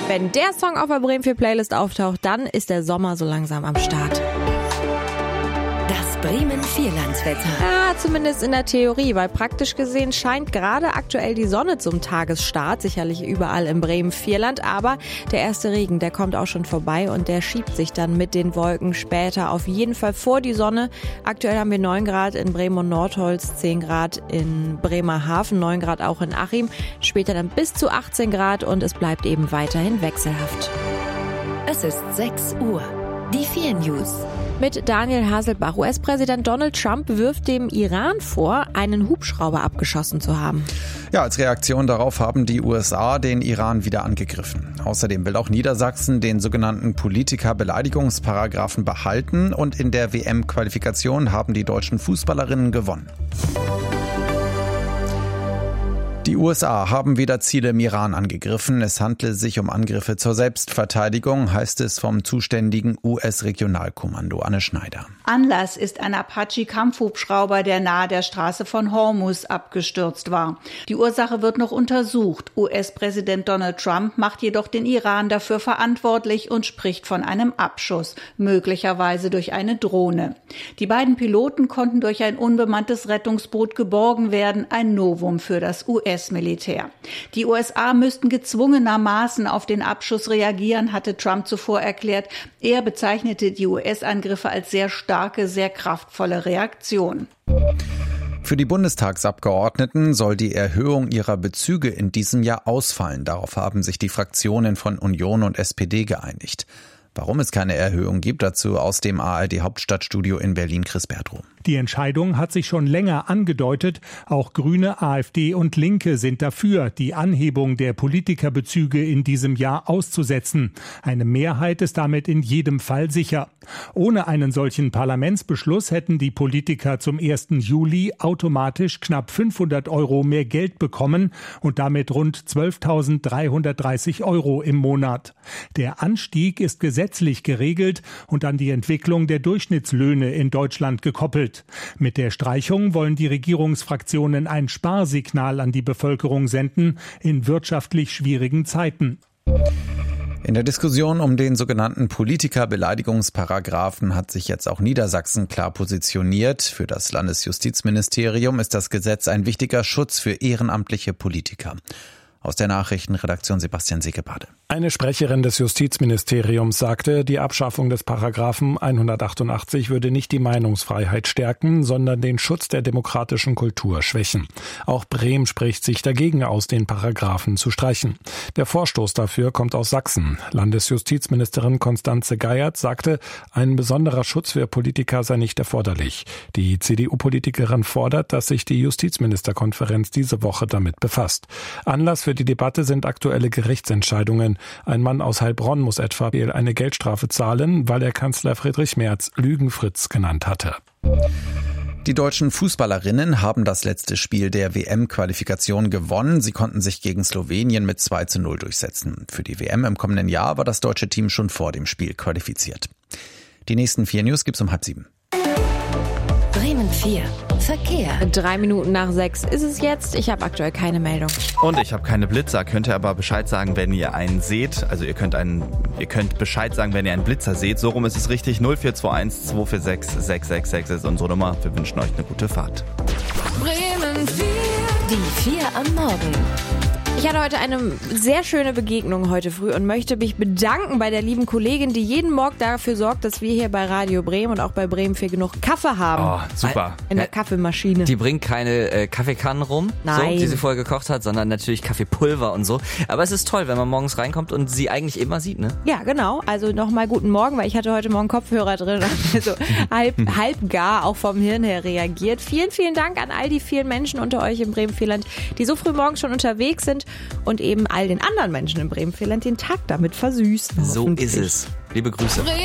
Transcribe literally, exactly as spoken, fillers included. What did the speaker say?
Wenn der Song auf der Bremen vier Playlist auftaucht, dann ist der Sommer so langsam am Start. Das Bremen vier Landswetter. Ja, zumindest in der Theorie, weil praktisch gesehen scheint gerade aktuell die Sonne zum Tagesstart, sicherlich überall im Bremen Vierland, aber der erste Regen, der kommt auch schon vorbei und der schiebt sich dann mit den Wolken später auf jeden Fall vor die Sonne. Aktuell haben wir neun Grad in Bremen und Nordholz, zehn Grad in Bremerhaven, neun Grad auch in Achim, später dann bis zu achtzehn Grad und es bleibt eben weiterhin wechselhaft. Es ist sechs Uhr. Die vier News. Mit Daniel Haselbach. U S-Präsident Donald Trump wirft dem Iran vor, einen Hubschrauber abgeschossen zu haben. Ja, als Reaktion darauf haben die U S A den Iran wieder angegriffen. Außerdem will auch Niedersachsen den sogenannten Politiker-Beleidigungsparagraphen behalten und in der W M-Qualifikation haben die deutschen Fußballerinnen gewonnen. Die U S A haben wieder Ziele im Iran angegriffen. Es handle sich um Angriffe zur Selbstverteidigung, heißt es vom zuständigen U S-Regionalkommando. Anne Schneider. Anlass ist ein Apache-Kampfhubschrauber, der nahe der Straße von Hormuz abgestürzt war. Die Ursache wird noch untersucht. U S-Präsident Donald Trump macht jedoch den Iran dafür verantwortlich und spricht von einem Abschuss, möglicherweise durch eine Drohne. Die beiden Piloten konnten durch ein unbemanntes Rettungsboot geborgen werden, ein Novum für das U S Militär. Die U S A müssten gezwungenermaßen auf den Abschuss reagieren, hatte Trump zuvor erklärt. Er bezeichnete die U S-Angriffe als sehr starke, sehr kraftvolle Reaktion. Für die Bundestagsabgeordneten soll die Erhöhung ihrer Bezüge in diesem Jahr ausfallen. Darauf haben sich die Fraktionen von Union und S P D geeinigt. Warum es keine Erhöhung gibt, dazu aus dem A R D-Hauptstadtstudio in Berlin Chris Bertrum. Die Entscheidung hat sich schon länger angedeutet. Auch Grüne, AfD und Linke sind dafür, die Anhebung der Politikerbezüge in diesem Jahr auszusetzen. Eine Mehrheit ist damit in jedem Fall sicher. Ohne einen solchen Parlamentsbeschluss hätten die Politiker zum ersten Juli automatisch knapp fünfhundert Euro mehr Geld bekommen und damit rund zwölftausenddreihundertdreißig Euro im Monat. Der Anstieg ist gesetzlich geregelt und an die Entwicklung der Durchschnittslöhne in Deutschland gekoppelt. Mit der Streichung wollen die Regierungsfraktionen ein Sparsignal an die Bevölkerung senden in wirtschaftlich schwierigen Zeiten. In der Diskussion um den sogenannten Politiker-Beleidigungsparagraphen hat sich jetzt auch Niedersachsen klar positioniert. Für das Landesjustizministerium ist das Gesetz ein wichtiger Schutz für ehrenamtliche Politiker. Aus der Nachrichtenredaktion Sebastian Seckebade. Eine Sprecherin des Justizministeriums sagte, die Abschaffung des Paragraphen hundertachtundachtzig würde nicht die Meinungsfreiheit stärken, sondern den Schutz der demokratischen Kultur schwächen. Auch Bremen spricht sich dagegen aus, den Paragraphen zu streichen. Der Vorstoß dafür kommt aus Sachsen. Landesjustizministerin Constanze Geiert sagte, ein besonderer Schutz für Politiker sei nicht erforderlich. Die C D U-Politikerin fordert, dass sich die Justizministerkonferenz diese Woche damit befasst. Anlass für die Debatte sind aktuelle Gerichtsentscheidungen. Ein Mann aus Heilbronn muss etwa eine Geldstrafe zahlen, weil er Kanzler Friedrich Merz Lügenfritz genannt hatte. Die deutschen Fußballerinnen haben das letzte Spiel der W M-Qualifikation gewonnen. Sie konnten sich gegen Slowenien mit zwei zu null durchsetzen. Für die W M im kommenden Jahr war das deutsche Team schon vor dem Spiel qualifiziert. Die nächsten vier News gibt's um halb sieben. Bremen vier. Verkehr. Drei Minuten nach sechs ist es jetzt. Ich habe aktuell keine Meldung. Und ich habe keine Blitzer. Könnt ihr aber Bescheid sagen, wenn ihr einen seht. Also ihr könnt einen, ihr könnt Bescheid sagen, wenn ihr einen Blitzer seht. So rum ist es richtig. null vier zwei eins zwei vier sechs sechs sechs sechs ist unsere Nummer. Wir wünschen euch eine gute Fahrt. Bremen vier. Die vier am Morgen. Ich hatte heute eine sehr schöne Begegnung heute früh und möchte mich bedanken bei der lieben Kollegin, die jeden Morgen dafür sorgt, dass wir hier bei Radio Bremen und auch bei Bremen vier genug Kaffee haben. Oh, super. In der Kaffeemaschine. Die bringt keine äh, Kaffeekannen rum, Nein. So, die sie vorher gekocht hat, sondern natürlich Kaffeepulver und so. Aber es ist toll, wenn man morgens reinkommt und sie eigentlich immer sieht, ne? Ja, genau. Also nochmal guten Morgen, weil ich hatte heute Morgen Kopfhörer drin und also halb, halb gar auch vom Hirn her reagiert. Vielen, vielen Dank an all die vielen Menschen unter euch im Bremen-Vierland, die so früh morgens schon unterwegs sind und eben all den anderen Menschen im Bremen-Vierland den Tag damit versüßen. So ist es. Liebe Grüße.